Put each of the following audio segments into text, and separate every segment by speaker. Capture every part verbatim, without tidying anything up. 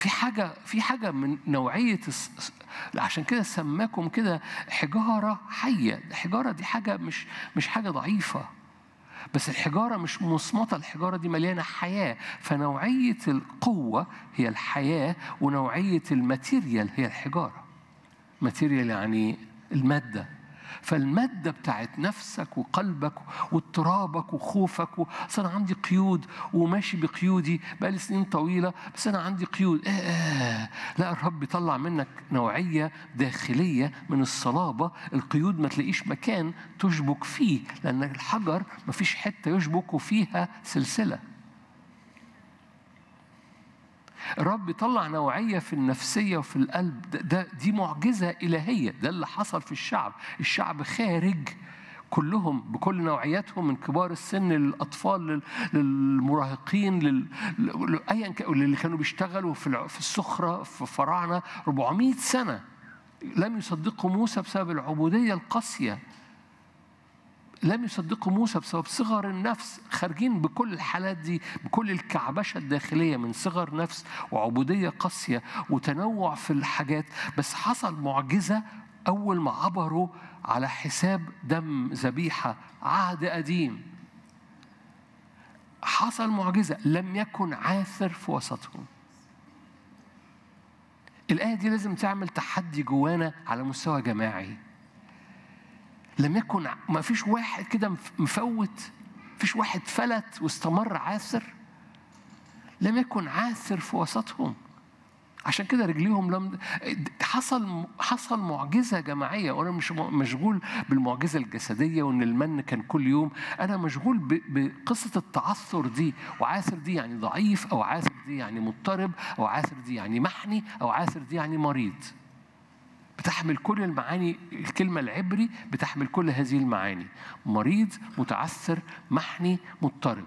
Speaker 1: في حاجة في حاجة من نوعية الس... عشان كده سماكم كده حجارة حية. الحجارة دي حاجة مش مش حاجة ضعيفة، بس الحجارة مش مصمتة، الحجارة دي مليانة حياة. فنوعية القوة هي الحياة، ونوعية الماتيريال هي الحجارة. ماتيريال يعني المادة. فالمادة بتاعت نفسك وقلبك واضطرابك وخوفك و... أصل أنا عندي قيود وماشي بقيودي بقالي سنين طويلة، بس أنا عندي قيود. آه آه. لا، الرب يطلع منك نوعية داخلية من الصلابة. القيود ما تلاقيش مكان تشبك فيه، لأن الحجر ما فيش حتة يشبك فيها سلسلة. الرب يطلع نوعية في النفسية وفي القلب. ده, ده دي معجزة إلهية. ده اللي حصل في الشعب. الشعب خارج كلهم بكل نوعياتهم، من كبار السن للأطفال للمراهقين لل... أيا كان، اللي كانوا بيشتغلوا في في الصخرة في فراعنة أربعمائة سنة لم يصدقوا موسى بسبب العبودية القاسية. لم يصدقوا موسى بسبب صغر النفس. خارجين بكل الحالات دي، بكل الكعبشة الداخلية من صغر نفس وعبودية قاسية وتنوع في الحاجات. بس حصل معجزة أول ما عبروا على حساب دم ذبيحة عهد قديم. حصل معجزة، لم يكن عاثر في وسطهم. الآية دي لازم تعمل تحدي جوانا على مستوى جماعي. لم يكن، ما فيش واحد كده مفوت، فيش واحد فلت واستمر عاثر. لم يكن عاثر في وسطهم. عشان كده رجليهم لم حصل حصل معجزة جماعية. وأنا مش مشغول بالمعجزة الجسدية وإن المن كان كل يوم. أنا مشغول بقصة التعثر دي. وعاثر دي يعني ضعيف، أو عاثر دي يعني مضطرب، أو عاثر دي يعني محني، أو عاثر دي يعني مريض. بتحمل كل المعاني. الكلمة العبري بتحمل كل هذه المعاني: مريض، متعثر، محني، مضطرب.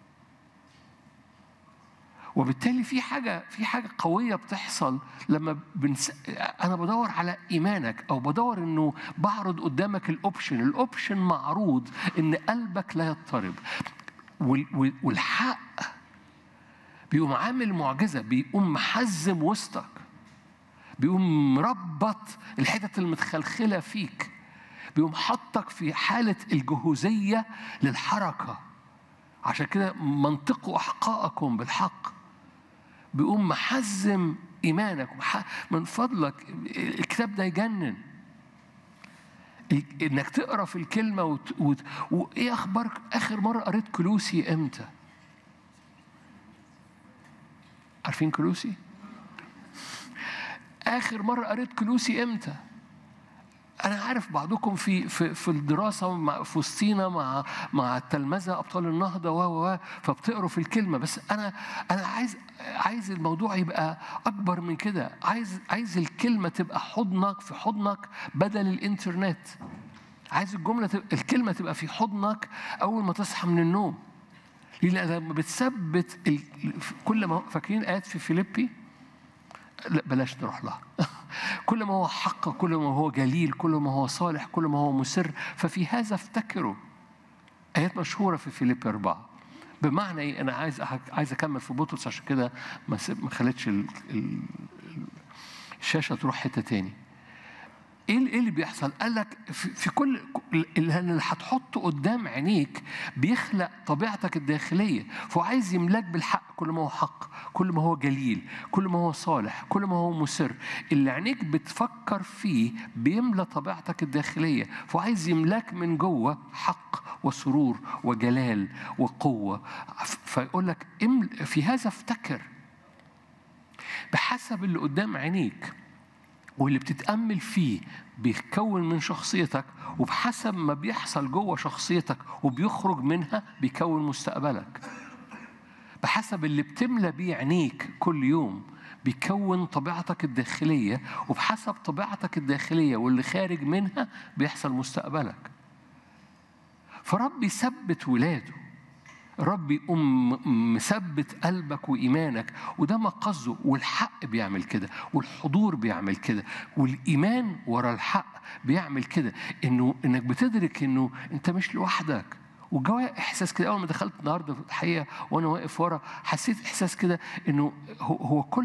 Speaker 1: وبالتالي في حاجة في حاجة قوية بتحصل لما بنس... أنا بدور على إيمانك، أو بدور إنه بعرض قدامك الأوبشن. الأوبشن معروض إن قلبك لا يضطرب. وال... والحق بيقوم عامل معجزة، بيقوم محزم وسطك، بيقوم مربط الحتت المتخلخلة فيك، بيقوم حطك في حالة الجهوزية للحركة. عشان كده منطقوا أحقاءكم بالحق. بيقوم محزم إيمانك. من فضلك، الكتاب ده يجنن. إنك تقرأ في الكلمة وت... وت... وإيه أخبارك؟ آخر مرة قريت كلوسي إمتى؟ عارفين كلوسي؟ آخر مرة قريت كلوسي إمتى؟ أنا عارف بعضكم في في في الدراسة مع في وسطينا مع مع التلمذة أبطال النهضة و و فبتقروا في الكلمة. بس أنا أنا عايز عايز الموضوع يبقى أكبر من كده. عايز عايز الكلمة تبقى حضنك في حضنك بدل الإنترنت. عايز الجملة تبقى الكلمة تبقى في حضنك أول ما تصحى من النوم. لأن لما بتثبت ال... كل ما فاكرين آيات في فيليبي، لا بلاش نروح لها. كل ما هو حق، كل ما هو جليل، كل ما هو صالح، كل ما هو مسر، ففي هذا افتكروا. آيات مشهورة في فيليبي أربعة. بمعنى إيه؟ أنا عايز عايز أكمل في بطرس، عشان كده ما ما خلتش الشاشة تروح حتة تاني. ايه اللي بيحصل؟ قال لك في كل اللي هتحطه قدام عينيك بيخلق طبيعتك الداخليه. فهو عايز يملاك بالحق. كل ما هو حق، كل ما هو جليل، كل ما هو صالح، كل ما هو مسر، اللي عينيك بتفكر فيه بيملى طبيعتك الداخليه. فهو عايز يملاك من جوه حق وسرور وجلال وقوه. فيقول لك في هذا افتكر، بحسب اللي قدام عينيك واللي بتتأمل فيه بيكون من شخصيتك، وبحسب ما بيحصل جوه شخصيتك وبيخرج منها بيكون مستقبلك. بحسب اللي بتملى بيه عينيك كل يوم بيكون طبيعتك الداخلية، وبحسب طبيعتك الداخلية واللي خارج منها بيحصل مستقبلك. فرب يثبت ولاده. رب يقوم مثبت قلبك وإيمانك، وده ما قصده. والحق بيعمل كده، والحضور بيعمل كده، والإيمان ورا الحق بيعمل كده. إنه إنك بتدرك إنه أنت مش لوحدك. وجوايا إحساس كده أول ما دخلت النهاردة الحقيقة وأنا واقف ورا، حسيت إحساس كده إنه هو هو كل